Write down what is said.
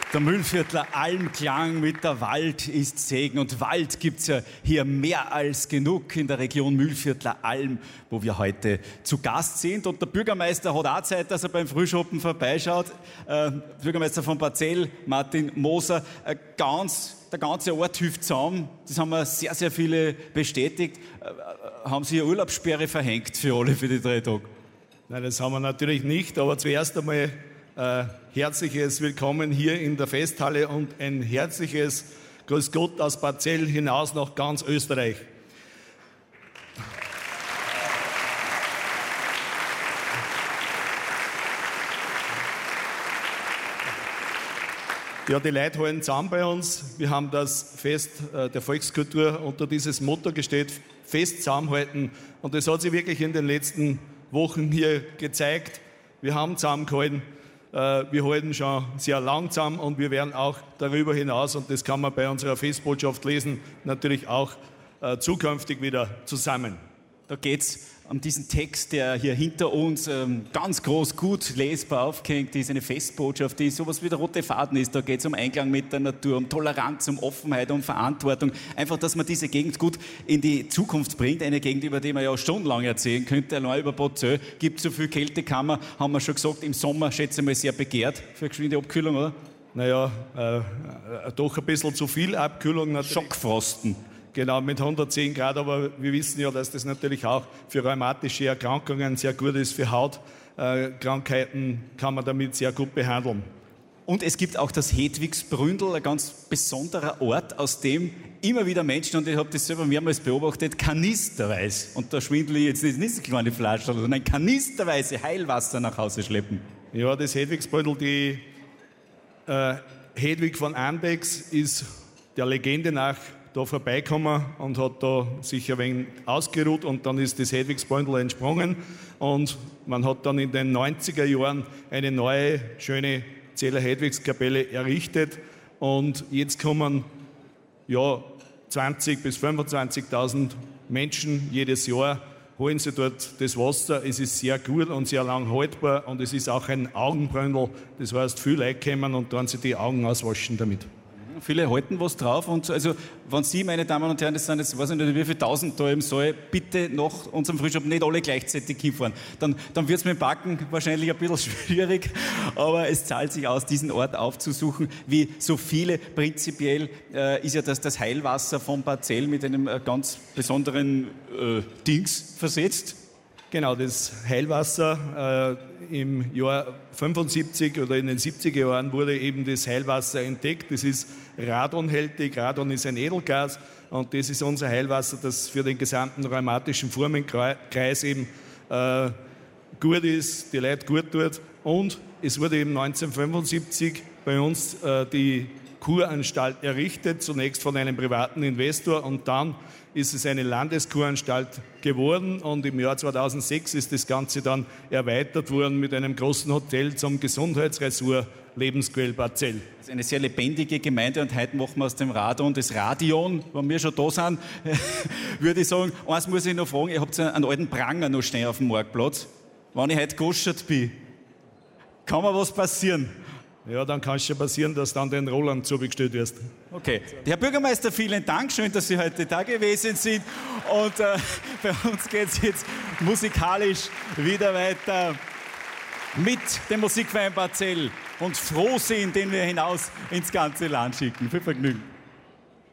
Der Mühlviertler Almklang mit der Wald ist Segen. Und Wald gibt's ja hier mehr als genug in der Region Mühlviertler Alm, wo wir heute zu Gast sind. Und der Bürgermeister hat auch Zeit, dass er beim Frühschoppen vorbeischaut. Bürgermeister von Barzell, Martin Moser. Der ganze Ort hilft zusammen. Das haben wir sehr, sehr viele bestätigt. Haben Sie eine Urlaubssperre verhängt für alle für die 3 Tage? Nein, das haben wir natürlich nicht. Aber zuerst einmal herzliches Willkommen hier in der Festhalle und ein herzliches Grüß Gott aus Barzell hinaus nach ganz Österreich. Ja, die Leute halten zusammen bei uns. Wir haben das Fest der Volkskultur unter dieses Motto gestellt, Fest zusammenhalten. Und das hat sich wirklich in den letzten Wochen hier gezeigt. Wir haben zusammengehalten. Wir halten schon sehr langsam und wir werden auch darüber hinaus, und das kann man bei unserer Festbotschaft lesen, natürlich auch zukünftig wieder zusammen. Da geht's um diesen Text, der hier hinter uns ganz groß, gut lesbar aufgehängt ist, eine Festbotschaft, die sowas wie der rote Faden ist. Da geht's um Einklang mit der Natur, um Toleranz, um Offenheit, um Verantwortung. Einfach, dass man diese Gegend gut in die Zukunft bringt. Eine Gegend, über die man ja stundenlang erzählen könnte. Allein über Barzell gibt so viel Kältekammer, haben wir schon gesagt, im Sommer, schätze ich mal, sehr begehrt für geschwinde Abkühlung, oder? Naja, doch ein bisschen zu viel Abkühlung natürlich. Schockfrosten. Genau, mit 110 Grad, aber wir wissen ja, dass das natürlich auch für rheumatische Erkrankungen sehr gut ist, für Hautkrankheiten kann man damit sehr gut behandeln. Und es gibt auch das Hedwigsbründel, ein ganz besonderer Ort, aus dem immer wieder Menschen, und ich habe das selber mehrmals beobachtet, kanisterweise, und da schwindle ich jetzt nicht so kleine Flaschen, sondern kanisterweise Heilwasser nach Hause schleppen. Ja, das Hedwigsbründel, die Hedwig von Andechs ist der Legende nach da vorbeikommen und hat da sich ein wenig ausgeruht und dann ist das Hedwigsbründel entsprungen und man hat dann in den 90er Jahren eine neue, schöne Zeller Hedwigskapelle errichtet und jetzt kommen ja 20.000 bis 25.000 Menschen jedes Jahr, holen sie dort das Wasser. Es ist sehr gut und sehr lang haltbar und es ist auch ein Augenbründel, das heißt, viele Leute kommen und dann sich die Augen auswaschen damit. Viele halten was drauf und also, wenn Sie, meine Damen und Herren, das sind jetzt, weiß ich nicht, wie viele Tausend da im Saal, bitte nach unserem Frühstück nicht alle gleichzeitig hinfahren. Dann wird es mit dem Backen wahrscheinlich ein bisschen schwierig, aber es zahlt sich aus, diesen Ort aufzusuchen. Wie so viele, prinzipiell ist ja das Heilwasser von Barzell mit einem ganz besonderen Dings versetzt. Genau, das Heilwasser im Jahr 75 oder in den 70er Jahren wurde eben das Heilwasser entdeckt. Das ist radonhältig. Radon ist ein Edelgas und das ist unser Heilwasser, das für den gesamten rheumatischen Formenkreis eben gut ist, die Leute gut tut. Und es wurde eben 1975 bei uns die Kuranstalt errichtet, zunächst von einem privaten Investor und dann ist es eine Landeskuranstalt geworden und im Jahr 2006 ist das Ganze dann erweitert worden mit einem großen Hotel zum Gesundheitsressort Lebensquell Barzell. Das ist eine sehr lebendige Gemeinde und heute machen wir aus dem Radon das Radion. Wenn wir schon da sind, würde ich sagen, eins muss ich noch fragen, ihr habt einen alten Pranger noch stehen auf dem Marktplatz. Wenn ich heute goschert bin, kann mir was passieren? Ja, dann kann es schon passieren, dass dann den Roland zugestellt wirst. Okay. Herr Bürgermeister, vielen Dank. Schön, dass Sie heute da gewesen sind. Und bei uns geht es jetzt musikalisch wieder weiter mit dem Musikverein Barzell und Frohsinn, den wir hinaus ins ganze Land schicken. Viel Vergnügen.